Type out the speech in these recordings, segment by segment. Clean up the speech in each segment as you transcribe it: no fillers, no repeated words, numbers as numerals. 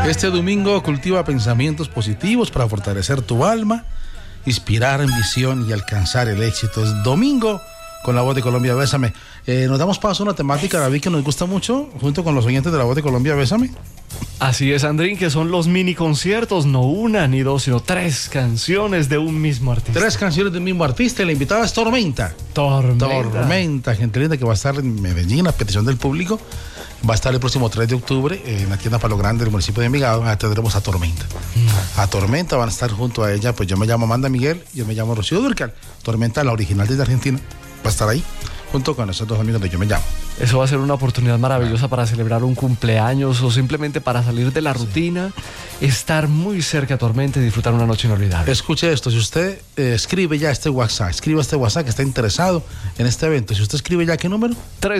Este domingo cultiva pensamientos positivos para fortalecer tu alma, inspirar ambición y alcanzar el éxito. Es domingo con La Voz de Colombia, Bésame. Nos damos paso a una temática, David, que nos gusta mucho, junto con los oyentes de La Voz de Colombia, Bésame. Así es, Andrín, que son los mini conciertos, no una ni dos, sino 3 canciones de un mismo artista. 3 canciones del mismo artista, y la invitada es Tormenta, gente linda, que va a estar en Medellín a petición del público. Va a estar el próximo 3 de octubre en la tienda Palo Grande del municipio de Envigado. Tendremos a Tormenta. A Tormenta van a estar junto a ella, pues yo me llamo Amanda Miguel, yo me llamo Rocío Dúrcal. Tormenta, la original desde Argentina, va a estar ahí junto con esos 2 amigos de Yo Me Llamo. Eso va a ser una oportunidad maravillosa para celebrar un cumpleaños o simplemente para salir de la rutina, estar muy cerca a Tormenta y disfrutar una noche inolvidable. Escuche esto, si usted escribe ya este WhatsApp, que está interesado en este evento, si usted escribe ya, ¿qué número?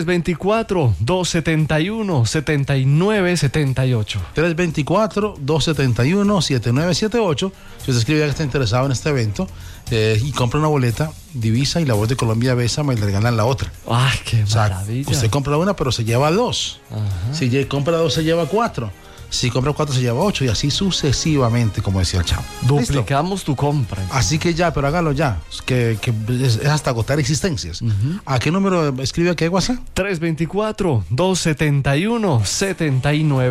324-271-7978. 324-271-7978. Si usted escribe ya que está interesado en este evento y compra una boleta, Divisa y La Voz de Colombia, Bésame, y le regalan la otra. ¡Ay, qué maravilla! Usted compra una, pero se lleva 2. Ajá. Si compra 2, se lleva 4. Si compra 4, se lleva 8, y así sucesivamente, como decía el chavo. Duplicamos tu compra. Así que ya, pero hágalo ya, que es hasta agotar existencias. ¿A qué número escribe aquí WhatsApp?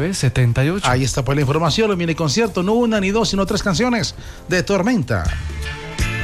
324-271-7978. Ahí está pues la información, el mini concierto, no una ni 2, sino 3 canciones de Tormenta.